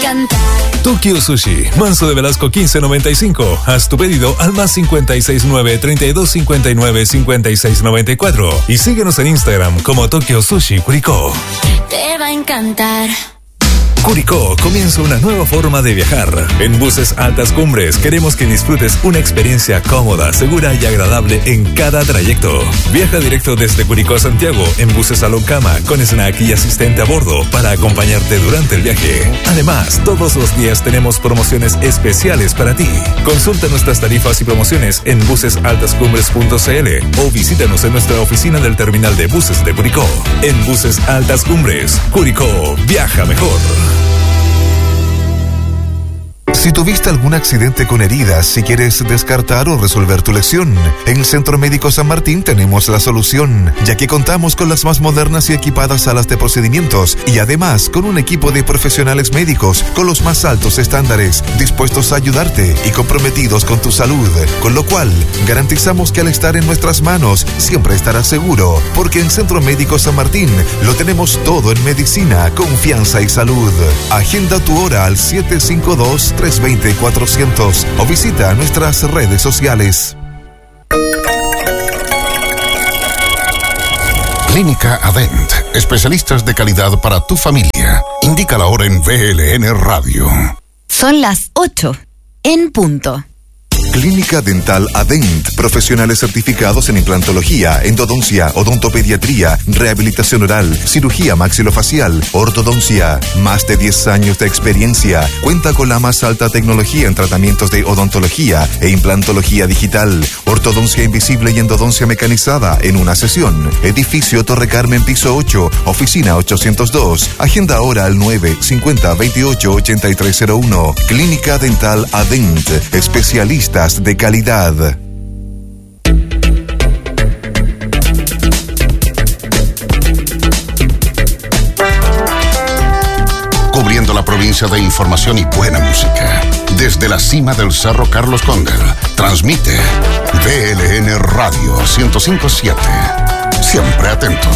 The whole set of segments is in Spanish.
encantar. Tokyo Sushi, Manso de Velasco 1595. Haz tu pedido al más 569-3259-5694. Y síguenos en Instagram como Tokyo Sushi Curicó. Te va a encantar. Curicó comienza una nueva forma de viajar. En Buses Altas Cumbres queremos que disfrutes una experiencia cómoda, segura y agradable en cada trayecto. Viaja directo desde Curicó a Santiago en buses Aloncama con snack y asistente a bordo para acompañarte durante el viaje. Además, todos los días tenemos promociones especiales para ti. Consulta nuestras tarifas y promociones en busesaltascumbres.cl o visítanos en nuestra oficina del terminal de buses de Curicó. En Buses Altas Cumbres, Curicó, viaja mejor. Si tuviste algún accidente con heridas y quieres descartar o resolver tu lesión, en el Centro Médico San Martín tenemos la solución, ya que contamos con las más modernas y equipadas salas de procedimientos y además con un equipo de profesionales médicos con los más altos estándares, dispuestos a ayudarte y comprometidos con tu salud, con lo cual garantizamos que al estar en nuestras manos siempre estarás seguro, porque en Centro Médico San Martín lo tenemos todo en medicina, confianza y salud. Agenda tu hora al 752-320-400 o visita nuestras redes sociales. Clínica Adent, especialistas de calidad para tu familia. Indica la hora en VLN Radio. Son las 8 en punto. Clínica Dental Adent, profesionales certificados en implantología, endodoncia, odontopediatría, rehabilitación oral, cirugía maxilofacial, ortodoncia. Más de 10 años de experiencia. Cuenta con la más alta tecnología en tratamientos de odontología e implantología digital, ortodoncia invisible y endodoncia mecanizada en una sesión. Edificio Torre Carmen, piso 8, oficina 802. Agenda ahora al 950-28-8301. Clínica Dental Adent, especialistas de calidad. Cubriendo la provincia de información y buena música. Desde la cima del Cerro Carlos Cóndel, transmite VLN Radio 105.7. Siempre atentos.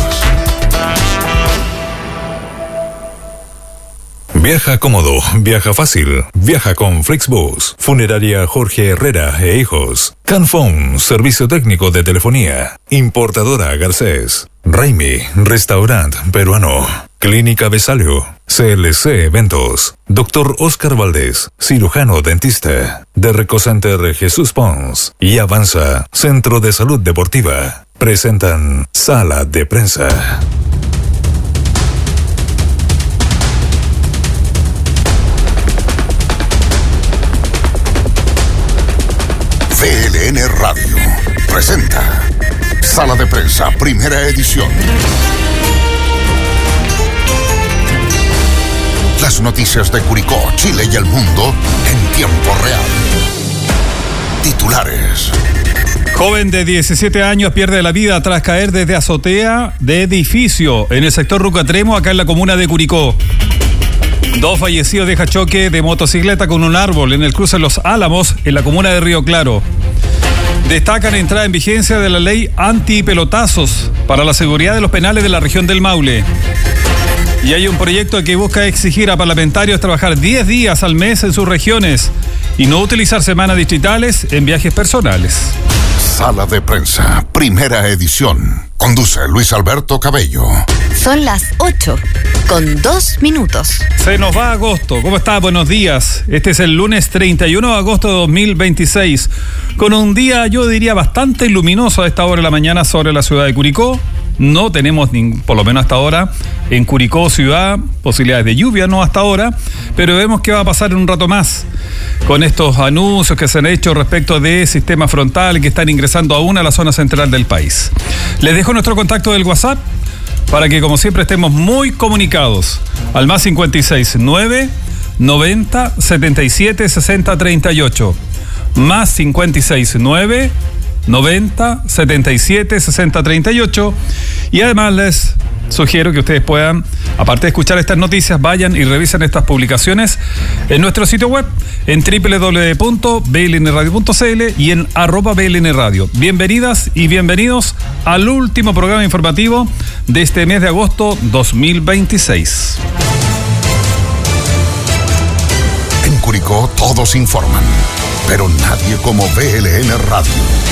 Viaja cómodo, viaja fácil, viaja con Flixbus, Funeraria Jorge Herrera e Hijos, Canfón, servicio técnico de telefonía, Importadora Garcés, Raimi, restaurante peruano, Clínica Besalio, CLC Eventos, Dr. Oscar Valdés, cirujano dentista, Derreco Center Jesús Pons y Avanza, Centro de Salud Deportiva, presentan Sala de Prensa. VLN Radio presenta Sala de Prensa, primera edición. Las noticias de Curicó, Chile y el mundo en tiempo real. Titulares. Joven de 17 años pierde la vida tras caer desde azotea de edificio en el sector Rucatremo, acá en la comuna de Curicó. 2 fallecidos deja choque de motocicleta con un árbol en el cruce Los Álamos, en la comuna de Río Claro. Destacan entrada en vigencia de la ley antipelotazos para la seguridad de los penales de la región del Maule. Y hay un proyecto que busca exigir a parlamentarios trabajar 10 días al mes en sus regiones y no utilizar semanas distritales en viajes personales. Sala de Prensa, primera edición. Conduce Luis Alberto Cabello. Son las 8 con 2 minutos. Se nos va agosto. ¿Cómo está? Buenos días. Este es el lunes 31 de agosto de 2026. Con un día, yo diría, bastante luminoso a esta hora de la mañana sobre la ciudad de Curicó. No tenemos, por lo menos hasta ahora, en Curicó ciudad, posibilidades de lluvia, no hasta ahora, pero vemos qué va a pasar en un rato más con estos anuncios que se han hecho respecto de sistema frontal que están ingresando aún a la zona central del país. Les dejo nuestro contacto del WhatsApp para que, como siempre, estemos muy comunicados al más 569 90 77 60 38, más 569 90 77 60 38, y además les sugiero que ustedes puedan, aparte de escuchar estas noticias, vayan y revisen estas publicaciones en nuestro sitio web en www.blnradio.cl y en @blnradio. Bienvenidas y bienvenidos al último programa informativo de este mes de agosto 2026. Curicó todos informan, pero nadie como BLN Radio.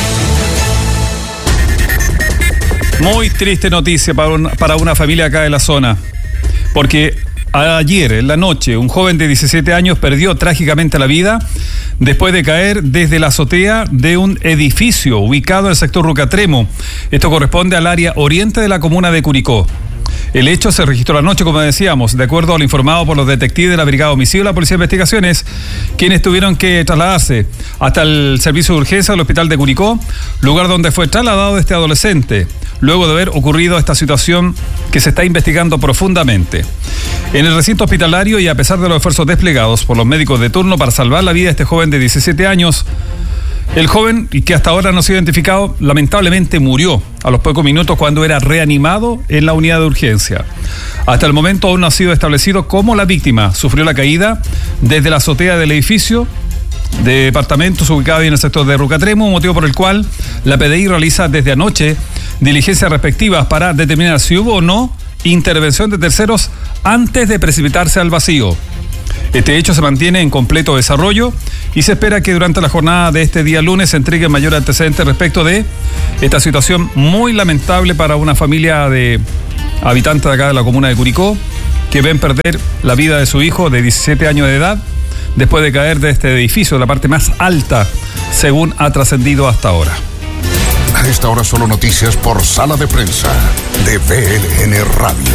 Muy triste noticia para una familia acá de la zona, porque ayer en la noche un joven de 17 años perdió trágicamente la vida después de caer desde la azotea de un edificio ubicado en el sector Rucatremo. Esto corresponde al área oriente de la comuna de Curicó. El hecho se registró anoche, como decíamos, de acuerdo a lo informado por los detectives de la Brigada de Homicidio y la Policía de Investigaciones, quienes tuvieron que trasladarse hasta el servicio de urgencia del Hospital de Curicó, lugar donde fue trasladado este adolescente, luego de haber ocurrido esta situación que se está investigando profundamente. En el recinto hospitalario, y a pesar de los esfuerzos desplegados por los médicos de turno para salvar la vida de este joven de 17 años, el joven, que hasta ahora no se ha identificado, lamentablemente murió a los pocos minutos cuando era reanimado en la unidad de urgencia. Hasta el momento aún no ha sido establecido cómo la víctima sufrió la caída desde la azotea del edificio de departamentos ubicado en el sector de Rucatremo, motivo por el cual la PDI realiza desde anoche diligencias respectivas para determinar si hubo o no intervención de terceros antes de precipitarse al vacío. Este hecho se mantiene en completo desarrollo y se espera que durante la jornada de este día lunes se entregue mayor antecedente respecto de esta situación muy lamentable para una familia de habitantes de acá de la comuna de Curicó, que ven perder la vida de su hijo de 17 años de edad después de caer de este edificio, la parte más alta, según ha trascendido hasta ahora. A esta hora solo noticias por Sala de Prensa de BLN Radio.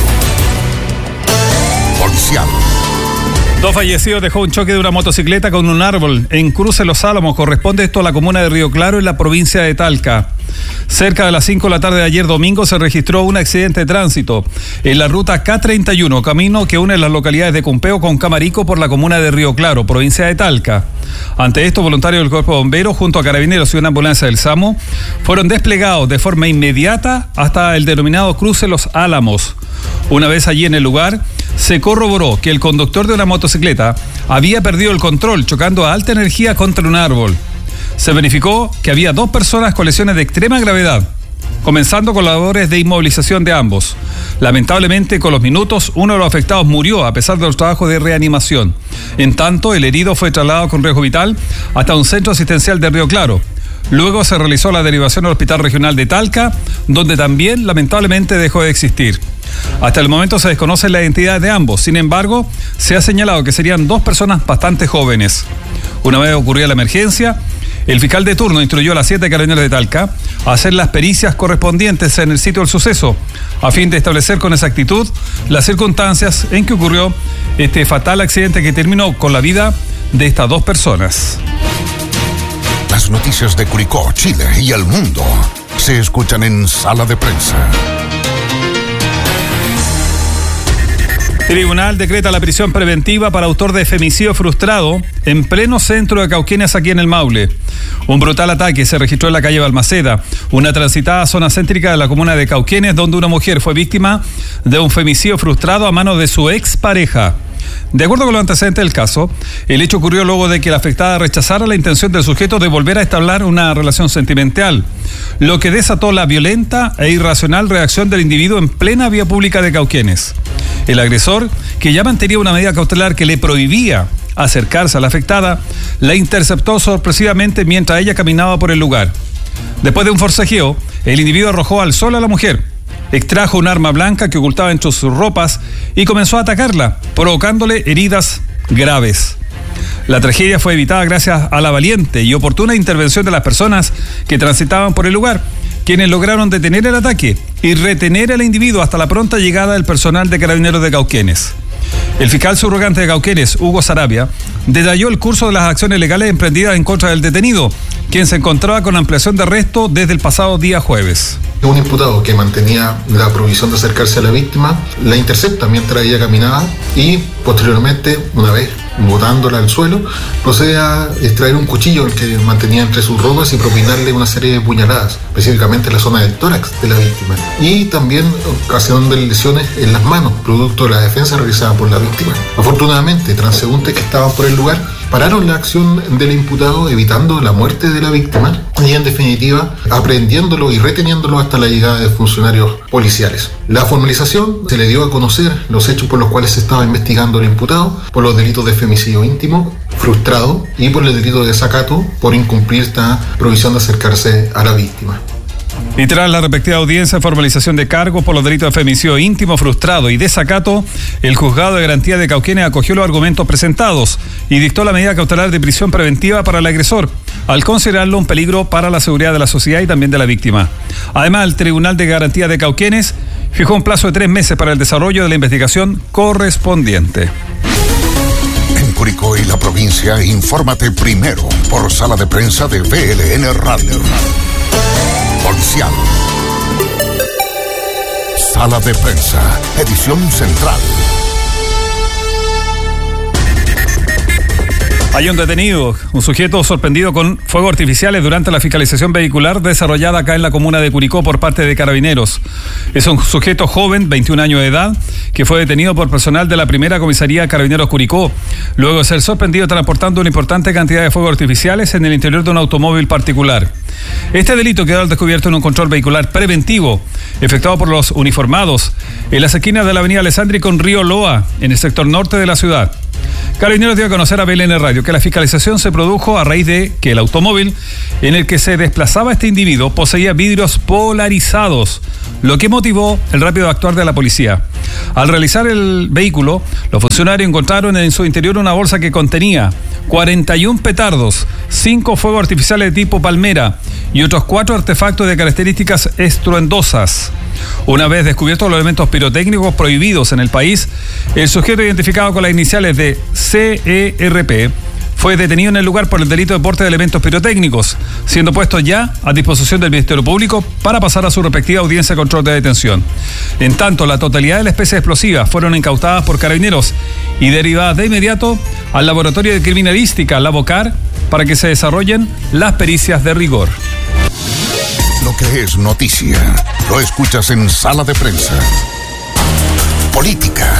Policial. 2 fallecidos dejó un choque de una motocicleta con un árbol en Cruce Los Álamos. Corresponde esto a la comuna de Río Claro, en la provincia de Talca. Cerca de las 5 de la tarde de ayer domingo se registró un accidente de tránsito en la ruta K31, camino que une las localidades de Cumpeo con Camarico por la comuna de Río Claro, provincia de Talca. Ante esto, voluntarios del Cuerpo de Bomberos junto a Carabineros y una ambulancia del SAMU fueron desplegados de forma inmediata hasta el denominado Cruce Los Álamos. Una vez allí en el lugar, se corroboró que el conductor de una motocicleta había perdido el control, chocando a alta energía contra un árbol. Se verificó que había 2 personas con lesiones de extrema gravedad, comenzando con labores de inmovilización de ambos. Lamentablemente, con los minutos, uno de los afectados murió a pesar de los trabajos de reanimación. En tanto, el herido fue trasladado con riesgo vital hasta un centro asistencial de Río Claro. Luego se realizó la derivación al Hospital Regional de Talca, donde también lamentablemente dejó de existir. Hasta el momento se desconoce la identidad de ambos. Sin embargo, se ha señalado que serían 2 personas bastante jóvenes. Una vez ocurrida la emergencia, el fiscal de turno instruyó a las 7 carabineros de Talca a hacer las pericias correspondientes en el sitio del suceso, a fin de establecer con exactitud las circunstancias en que ocurrió este fatal accidente que terminó con la vida de estas 2 personas. Las noticias de Curicó, Chile y el mundo se escuchan en Sala de Prensa. Tribunal decreta la prisión preventiva para autor de femicidio frustrado en pleno centro de Cauquenes, aquí en el Maule. Un brutal ataque se registró en la calle Balmaceda, una transitada zona céntrica de la comuna de Cauquenes, donde una mujer fue víctima de un femicidio frustrado a manos de su expareja. De acuerdo con los antecedentes del caso, el hecho ocurrió luego de que la afectada rechazara la intención del sujeto de volver a establecer una relación sentimental, lo que desató la violenta e irracional reacción del individuo en plena vía pública de Cauquenes. El agresor, que ya mantenía una medida cautelar que le prohibía acercarse a la afectada, la interceptó sorpresivamente mientras ella caminaba por el lugar. Después de un forcejeo, el individuo arrojó al suelo a la mujer, extrajo un arma blanca que ocultaba entre sus ropas y comenzó a atacarla, provocándole heridas graves. La tragedia fue evitada gracias a la valiente y oportuna intervención de las personas que transitaban por el lugar, quienes lograron detener el ataque y retener al individuo hasta la pronta llegada del personal de Carabineros de Cauquenes. El fiscal subrogante de Cauquenes, Hugo Sarabia, detalló el curso de las acciones legales emprendidas en contra del detenido, quien se encontraba con ampliación de arresto desde el pasado día jueves. Un imputado que mantenía la prohibición de acercarse a la víctima la intercepta mientras ella caminaba y posteriormente, una vez botándola al suelo, procede a extraer un cuchillo que mantenía entre sus ropas y propinarle una serie de puñaladas, específicamente en la zona del tórax de la víctima, y también ocasionándole lesiones en las manos, producto de la defensa realizada por la víctima. Afortunadamente, transeúntes que estaban por el lugar pararon la acción del imputado, evitando la muerte de la víctima y, en definitiva, aprehendiéndolo y reteniéndolo hasta la llegada de funcionarios policiales. La formalización se le dio a conocer los hechos por los cuales se estaba investigando el imputado por los delitos de femicidio íntimo, frustrado, y por el delito de desacato por incumplir esta provisión de acercarse a la víctima. Y tras la respectiva audiencia de formalización de cargos por los delitos de femicidio íntimo, frustrado y desacato, el juzgado de garantía de Cauquenes acogió los argumentos presentados y dictó la medida cautelar de prisión preventiva para el agresor, al considerarlo un peligro para la seguridad de la sociedad y también de la víctima. Además, el Tribunal de Garantía de Cauquenes fijó un plazo de 3 meses para el desarrollo de la investigación correspondiente. En Curicó y la provincia, infórmate primero por sala de prensa de VLN Radio. Policial. Sala de prensa, edición central. Hay un detenido, un sujeto sorprendido con fuegos artificiales durante la fiscalización vehicular desarrollada acá en la comuna de Curicó por parte de Carabineros. Es un sujeto joven, 21 años de edad, que fue detenido por personal de la primera comisaría Carabineros Curicó, luego de ser sorprendido transportando una importante cantidad de fuegos artificiales en el interior de un automóvil particular. Este delito quedó al descubierto en un control vehicular preventivo, efectuado por los uniformados, en las esquinas de la avenida Alessandri con Río Loa, en el sector norte de la ciudad. Carabineros dio a conocer a VLN Radio que la fiscalización se produjo a raíz de que el automóvil en el que se desplazaba este individuo poseía vidrios polarizados, lo que motivó el rápido actuar de la policía. Al realizar el vehículo, los funcionarios encontraron en su interior una bolsa que contenía 41 petardos, 5 fuegos artificiales de tipo palmera y otros 4 artefactos de características estruendosas. Una vez descubiertos los elementos pirotécnicos prohibidos en el país, el sujeto identificado con las iniciales de CERP fue detenido en el lugar por el delito de porte de elementos pirotécnicos, siendo puesto ya a disposición del Ministerio Público para pasar a su respectiva audiencia de control de detención. En tanto, la totalidad de las especies explosivas fueron incautadas por Carabineros y derivadas de inmediato al Laboratorio de Criminalística, Lavocar, para que se desarrollen las pericias de rigor. Lo que es noticia, lo escuchas en Sala de Prensa. Política.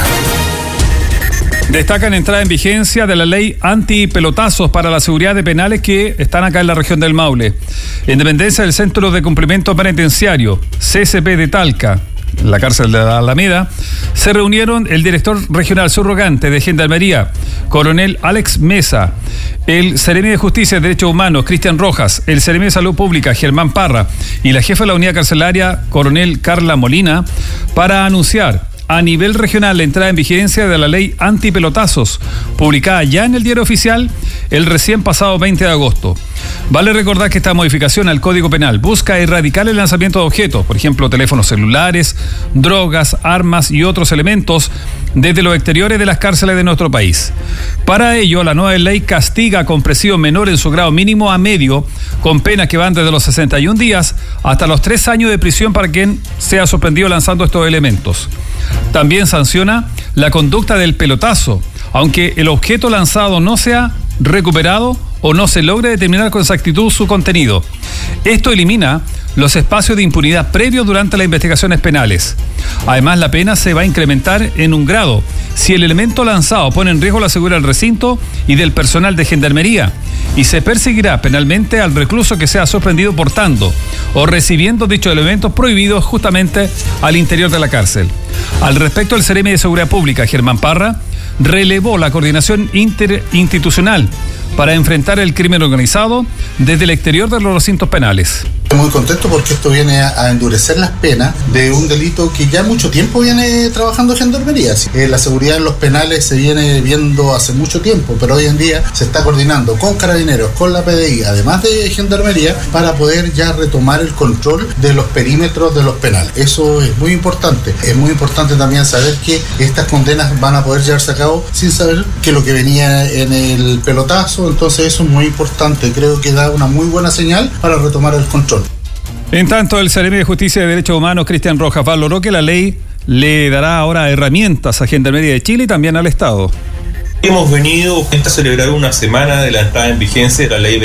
Destacan entrada en vigencia de la ley antipelotazos para la seguridad de penales que están acá en la región del Maule. En dependencia del Centro de Cumplimiento Penitenciario, CCP de Talca, la cárcel de la Alameda, se reunieron el director regional subrogante de Gendarmería, coronel Alex Mesa, el seremi de Justicia y Derechos Humanos, Cristian Rojas, el seremi de Salud Pública, Germán Parra, y la jefa de la unidad carcelaria, coronel Carla Molina, para anunciar a nivel regional la entrada en vigencia de la ley antipelotazos, publicada ya en el Diario Oficial el recién pasado 20 de agosto. Vale recordar que esta modificación al Código Penal busca erradicar el lanzamiento de objetos, por ejemplo, teléfonos celulares, drogas, armas y otros elementos desde los exteriores de las cárceles de nuestro país. Para ello, la nueva ley castiga con presión menor en su grado mínimo a medio, con penas que van desde los 61 días hasta los 3 años de prisión para quien sea sorprendido lanzando estos elementos. También sanciona la conducta del pelotazo, aunque el objeto lanzado no sea recuperado o no se logre determinar con exactitud su contenido. Esto elimina los espacios de impunidad previos durante las investigaciones penales. Además, la pena se va a incrementar en un grado si el elemento lanzado pone en riesgo la seguridad del recinto y del personal de Gendarmería, y se perseguirá penalmente al recluso que sea sorprendido portando o recibiendo dichos elementos prohibidos justamente al interior de la cárcel. Al respecto, el seremi de Seguridad Pública, Germán Parra, relevó la coordinación interinstitucional para enfrentar el crimen organizado desde el exterior de los recintos penales. Muy contento porque esto viene a endurecer las penas de un delito que ya mucho tiempo viene trabajando Gendarmería. La seguridad en los penales se viene viendo hace mucho tiempo, pero hoy en día se está coordinando con Carabineros, con la PDI, además de Gendarmería, para poder ya retomar el control de los perímetros de los penales. Eso es muy importante. Es muy importante también saber que estas condenas van a poder llevarse a cabo sin saber que lo que venía en el pelotazo, entonces eso es muy importante. Creo que da una muy buena señal para retomar el control. En tanto, el seremi de Justicia y Derechos Humanos, Cristian Rojas, valoró que la ley le dará ahora herramientas a Gendarmería de Chile y también al Estado. Hemos venido a celebrar una semana de la entrada en vigencia de la ley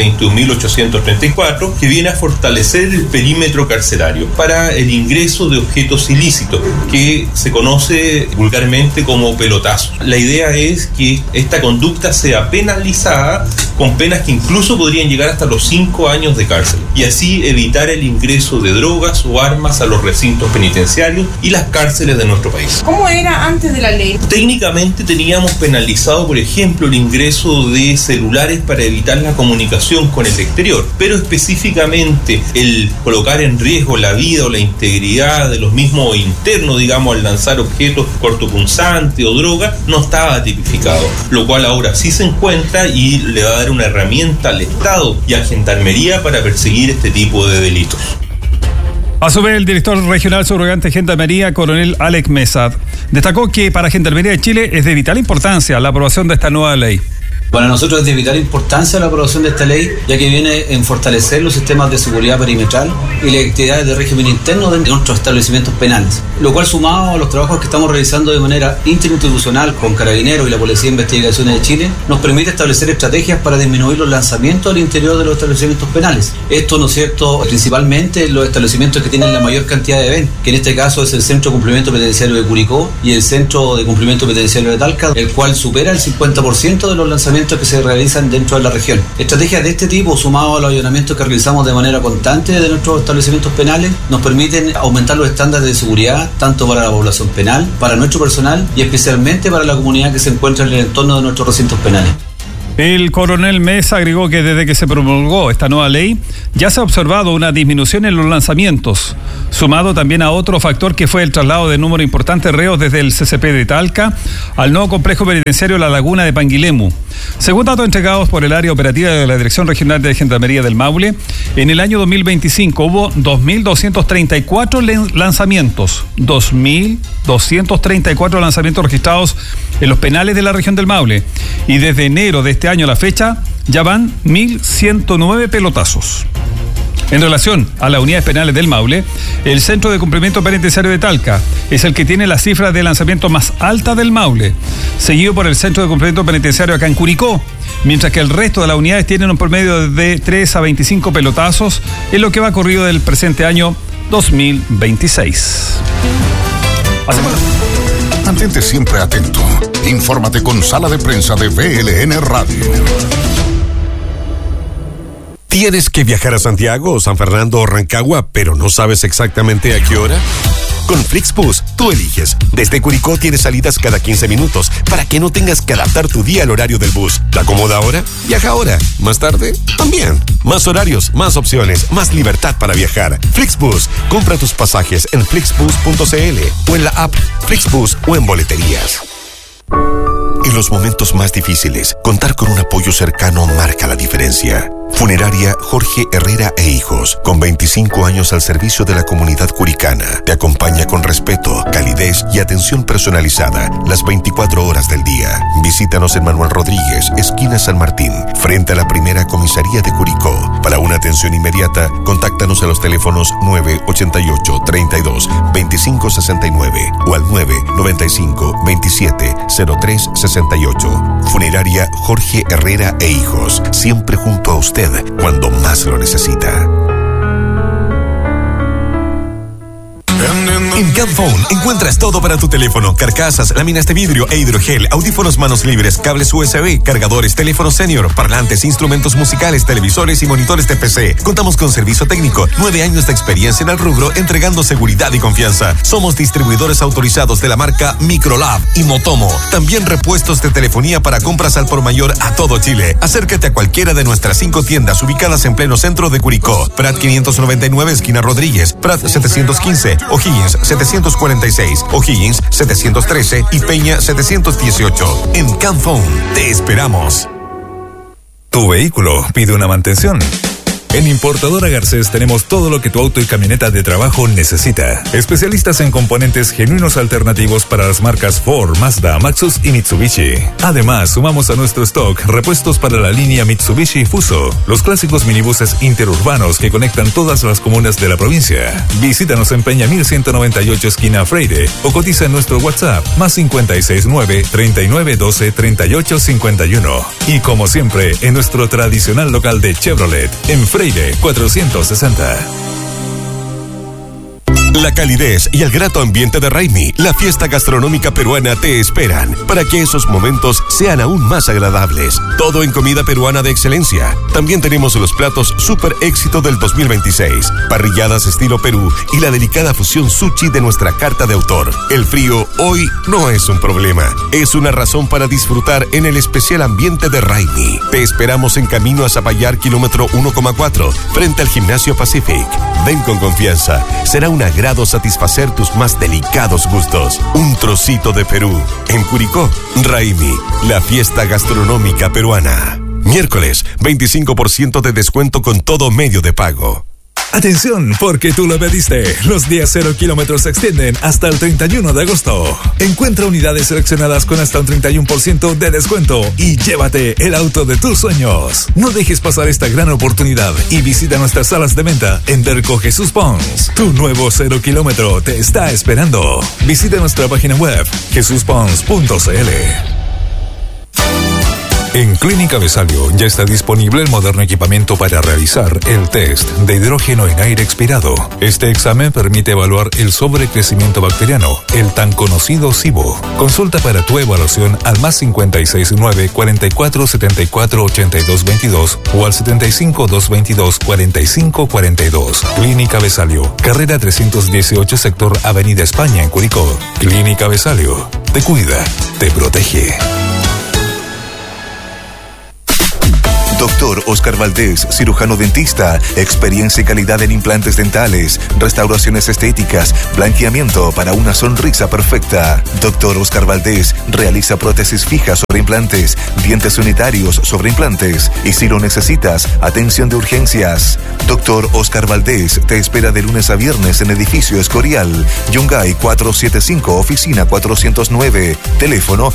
21.834, que viene a fortalecer el perímetro carcelario para el ingreso de objetos ilícitos, que se conoce vulgarmente como pelotazo. La idea es que esta conducta sea penalizada con penas que incluso podrían llegar hasta los 5 años de cárcel, y así evitar el ingreso de drogas o armas a los recintos penitenciarios y las cárceles de nuestro país. ¿Cómo era antes de la ley? Técnicamente teníamos penalizado autorizado, por ejemplo, el ingreso de celulares para evitar la comunicación con el exterior, pero específicamente el colocar en riesgo la vida o la integridad de los mismos internos, digamos, al lanzar objetos cortopunzantes o drogas, no estaba tipificado, lo cual ahora sí se encuentra y le va a dar una herramienta al Estado y a Gendarmería para perseguir este tipo de delitos. A su vez, el director regional subrogante de Gendarmería, coronel Alex Mesa, destacó que para Gendarmería de Chile es de vital importancia la aprobación de esta nueva ley. Para nosotros es de vital importancia la aprobación de esta ley, ya que viene en fortalecer los sistemas de seguridad perimetral y las actividades de régimen interno de nuestros establecimientos penales, lo cual, sumado a los trabajos que estamos realizando de manera interinstitucional con Carabineros y la Policía de Investigaciones de Chile, nos permite establecer estrategias para disminuir los lanzamientos al interior de los establecimientos penales. Esto, ¿no es cierto?, principalmente los establecimientos que tienen la mayor cantidad de eventos, que en este caso es el Centro de Cumplimiento Penitenciario de Curicó y el Centro de Cumplimiento Penitenciario de Talca, el cual supera el 50% de los lanzamientos que se realizan dentro de la región. Estrategias de este tipo, sumado a los allanamientos que realizamos de manera constante de nuestros establecimientos penales, nos permiten aumentar los estándares de seguridad, tanto para la población penal, para nuestro personal y especialmente para la comunidad que se encuentra en el entorno de nuestros recintos penales. El coronel Mesa agregó que desde que se promulgó esta nueva ley ya se ha observado una disminución en los lanzamientos, sumado también a otro factor que fue el traslado de número importante de reos desde el CCP de Talca al nuevo complejo penitenciario La Laguna de Panguilemu. Según datos entregados por el área operativa de la Dirección Regional de Gendarmería del Maule, en el año 2025 hubo 2.234 lanzamientos, 2.234 lanzamientos registrados en los penales de la región del Maule, y desde enero de este año a la fecha ya van 1.109 pelotazos. En relación a las unidades penales del Maule, el Centro de Cumplimiento Penitenciario de Talca es el que tiene la cifra de lanzamiento más alta del Maule, seguido por el Centro de Cumplimiento Penitenciario acá en Curicó, mientras que el resto de las unidades tienen un promedio de 3 a 25 pelotazos en lo que va corrido del presente año 2026. Mantente siempre atento. Infórmate con Sala de Prensa de VLN Radio. ¿Tienes que viajar a Santiago o San Fernando o Rancagua, pero no sabes exactamente a qué hora? Con Flixbus, tú eliges. Desde Curicó tienes salidas cada 15 minutos para que no tengas que adaptar tu día al horario del bus. ¿Te acomoda ahora? Viaja ahora. ¿Más tarde? También. Más horarios, más opciones, más libertad para viajar. Flixbus. Compra tus pasajes en flixbus.cl o en la app Flixbus o en boleterías. En los momentos más difíciles, contar con un apoyo cercano marca la diferencia. Funeraria Jorge Herrera e Hijos, con 25 años al servicio de la comunidad curicana, te acompaña con respeto, calidez y atención personalizada las 24 horas del día. Visítanos en Manuel Rodríguez, esquina San Martín, frente a la primera comisaría de Curicó. Para una atención inmediata, contáctanos a los teléfonos 988 32 25 69 o al 995 27 03 68. Funeraria Jorge Herrera e Hijos, siempre junto a usted cuando más lo necesita. En Camphone encuentras todo para tu teléfono: carcasas, láminas de vidrio e hidrogel, audífonos manos libres, cables USB, cargadores, teléfonos senior, parlantes, instrumentos musicales, televisores y monitores de PC. Contamos con servicio técnico, 9 años de experiencia en el rubro, entregando seguridad y confianza. Somos distribuidores autorizados de la marca Microlab y Motomo. También repuestos de telefonía para compras al por mayor a todo Chile. Acércate a cualquiera de nuestras 5 tiendas ubicadas en pleno centro de Curicó: Prat 599, esquina Rodríguez; Prat 715, O'Higgins 746, O'Higgins 713 y Peña 718. En Camphone te esperamos. Tu vehículo pide una mantención. En Importadora Garcés tenemos todo lo que tu auto y camioneta de trabajo necesita. Especialistas en componentes genuinos alternativos para las marcas Ford, Mazda, Maxus y Mitsubishi. Además, sumamos a nuestro stock repuestos para la línea Mitsubishi Fuso, los clásicos minibuses interurbanos que conectan todas las comunas de la provincia. Visítanos en Peña 1198, esquina Freire, o cotiza en nuestro WhatsApp +569 3912 3851. Y como siempre, en nuestro tradicional local de Chevrolet, en Freire 460. La calidez y el grato ambiente de Raimi, la fiesta gastronómica peruana, te esperan para que esos momentos sean aún más agradables. Todo en comida peruana de excelencia. También tenemos los platos super éxito del 2026, parrilladas estilo Perú y la delicada fusión sushi de nuestra carta de autor. El frío hoy no es un problema, es una razón para disfrutar en el especial ambiente de Raimi. Te esperamos en camino a Zapallar, kilómetro 1,4, frente al Gimnasio Pacific. Ven con confianza, será un agrado satisfacer tus más delicados gustos. Un trocito de Perú. En Curicó, Raimi, la fiesta gastronómica peruana. Miércoles, 25% de descuento con todo medio de pago. Atención, porque tú lo pediste. Los días 0 kilómetros se extienden hasta el 31 de agosto. Encuentra unidades seleccionadas con hasta un 31% de descuento y llévate el auto de tus sueños. No dejes pasar esta gran oportunidad y visita nuestras salas de venta en Derco Jesús Pons. Tu nuevo 0 kilómetro te está esperando. Visita nuestra página web jesuspons.cl. En Clínica Besalio ya está disponible el moderno equipamiento para realizar el test de hidrógeno en aire expirado. Este examen permite evaluar el sobrecrecimiento bacteriano, el tan conocido SIBO. Consulta para tu evaluación al +569 44 74 82 22 o al 75 222 45 42. Clínica Besalio, carrera 318, sector Avenida España, en Curicó. Clínica Besalio, te cuida, te protege. Doctor Oscar Valdés, cirujano dentista, experiencia y calidad en implantes dentales, restauraciones estéticas, blanqueamiento para una sonrisa perfecta. Doctor Oscar Valdés realiza prótesis fijas sobre implantes, dientes unitarios sobre implantes y si lo necesitas, atención de urgencias. Doctor Oscar Valdés te espera de lunes a viernes en Edificio Escorial, Yungay 475, oficina 409, teléfono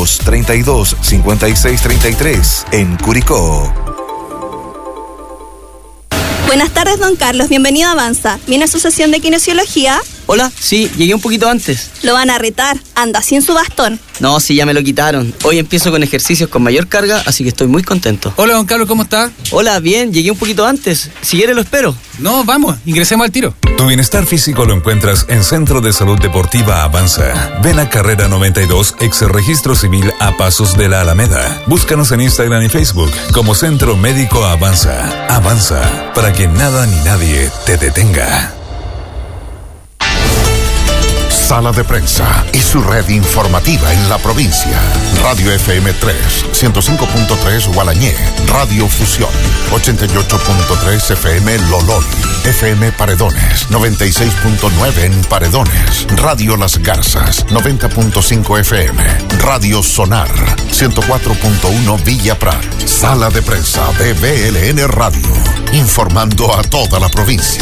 232-5633, en Curicó. Buenas tardes, don Carlos. Bienvenido a Avanza. ¿Viene a su sesión de kinesiología? Hola, sí, llegué un poquito antes. Lo van a retar. Anda sin su bastón. No, sí, ya me lo quitaron. Hoy empiezo con ejercicios con mayor carga, así que estoy muy contento. Hola, don Carlos, ¿cómo está? Hola, bien, llegué un poquito antes. Si quiere lo espero. No, vamos, ingresemos al tiro. Tu bienestar físico lo encuentras en Centro de Salud Deportiva Avanza. Ven a Carrera 92, ex Registro Civil, a pasos de la Alameda. Búscanos en Instagram y Facebook como Centro Médico Avanza. Avanza, para que nada ni nadie te detenga. Sala de Prensa y su red informativa en la provincia. Radio FM 3, 105.3 Gualañé, Radio Fusión, 88.3 FM Lolón, FM Paredones, 96.9 en Paredones, Radio Las Garzas, 90.5 FM, Radio Sonar, 104.1 Villa Prat. Sala de Prensa de BLN Radio, informando a toda la provincia.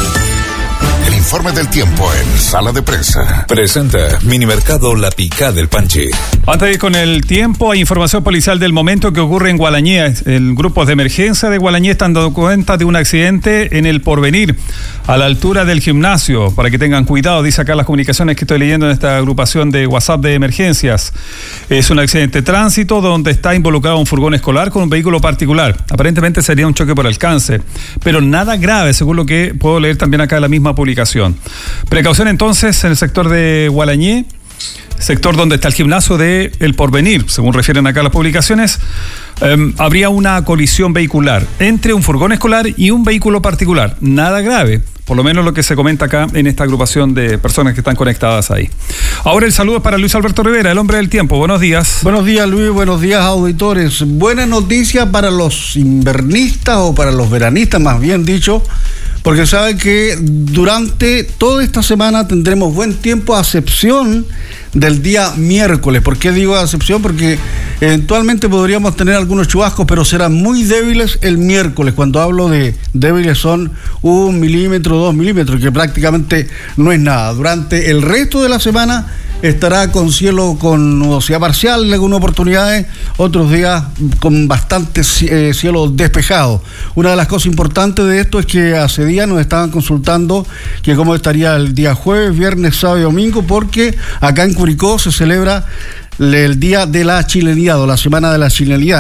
El informe del tiempo en Sala de Prensa. Presenta Minimercado La Picá del Panche. Antes de ir con el tiempo, hay información policial del momento que ocurre en Gualañé. El grupo de emergencia de Gualañé están dando cuenta de un accidente en el Porvenir, a la altura del gimnasio. Para que tengan cuidado, dice acá las comunicaciones que estoy leyendo en esta agrupación de WhatsApp de emergencias. Es un accidente de tránsito donde está involucrado un furgón escolar con un vehículo particular. Aparentemente sería un choque por alcance, pero nada grave, según lo que puedo leer también acá en la misma publicación. Precaución entonces en el sector de Gualañé, sector donde está el gimnasio de El Porvenir, según refieren acá las publicaciones. Habría una colisión vehicular entre un furgón escolar y un vehículo particular. Nada grave, por lo menos lo que se comenta acá en esta agrupación de personas que están conectadas ahí. Ahora el saludo es para Luis Alberto Rivera, el hombre del tiempo. Buenos días. Buenos días, Luis. Buenos días, auditores. Buena noticia para los invernistas o para los veranistas, más bien dicho, porque saben que durante toda esta semana tendremos buen tiempo a excepción del día miércoles. ¿Por qué digo a excepción? Porque eventualmente podríamos tener algunos chubascos, pero serán muy débiles el miércoles. Cuando hablo de débiles son 1 milímetro, 2 milímetros, que prácticamente no es nada. Durante el resto de la semana estará con cielo con nubosidad parcial en algunas oportunidades, otros días con bastante cielo despejado. Una de las cosas importantes de esto es que hace días nos estaban consultando que cómo estaría el día jueves, viernes, sábado y domingo, porque acá en Curicó se celebra el Día de la Chilenidad o la Semana de la Chilenidad.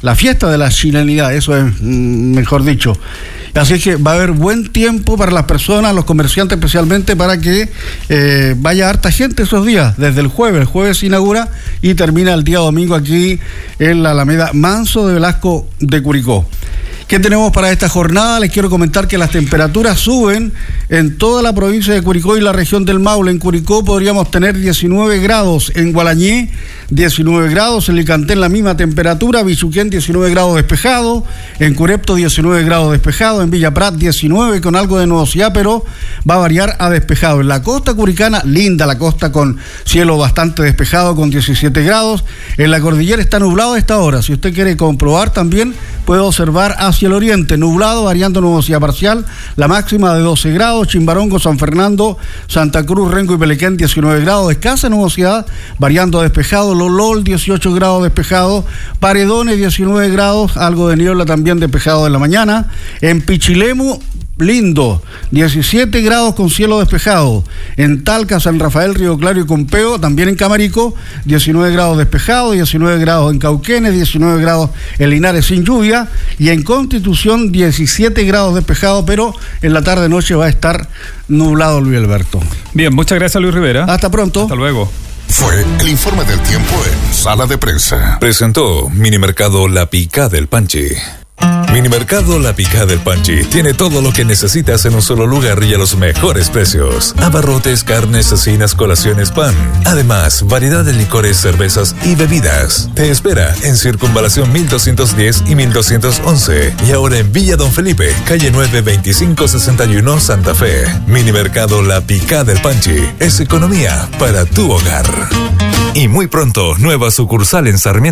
la fiesta de la chilenidad, eso es mejor dicho. Así que va a haber buen tiempo para las personas, los comerciantes especialmente, para que vaya harta gente esos días, desde el jueves. El jueves se inaugura y termina el día domingo aquí en la Alameda Manso de Velasco de Curicó. ¿Qué tenemos para esta jornada? Les quiero comentar que las temperaturas suben en toda la provincia de Curicó y la región del Maule. En Curicó podríamos tener 19 grados, en Gualañé 19 grados, en Licantén la misma temperatura, Bichuquén 19 grados despejado, en Curepto 19 grados despejado, en Villa Prat 19 con algo de nubosidad, pero va a variar a despejado. En la costa curicana, linda la costa con cielo bastante despejado con 17 grados. En la cordillera está nublado a esta hora. Si usted quiere comprobar también puede observar hacia el oriente, nublado, variando nubosidad parcial, la máxima de 12 grados, Chimbarongo, San Fernando, Santa Cruz, Rengo y Pelequén 19 grados, escasa nubosidad, variando a despejado, Lolol 18 grados despejado, Paredones 19 grados, algo de niebla también despejado en la mañana, en Pichilemu lindo, 17 grados con cielo despejado. En Talca, San Rafael, Río Claro y Compeo, también en Camarico, 19 grados despejado, 19 grados en Cauquenes, 19 grados en Linares sin lluvia, y en Constitución 17 grados despejado, pero en la tarde-noche va a estar nublado, Luis Alberto. Bien, muchas gracias, Luis Rivera. Hasta pronto. Hasta luego. Fue el informe del tiempo en Sala de Prensa. Presentó Minimercado La Picá del Panchi. Minimercado La Picá del Panchi tiene todo lo que necesitas en un solo lugar y a los mejores precios. Abarrotes, carnes, cecinas, colaciones, pan. Además, variedad de licores, cervezas y bebidas. Te espera en Circunvalación 1210 y 1211. Y ahora en Villa Don Felipe, calle 9, 2561, Santa Fe. Minimercado La Picá del Panchi es economía para tu hogar. Y muy pronto, nueva sucursal en Sarmiento.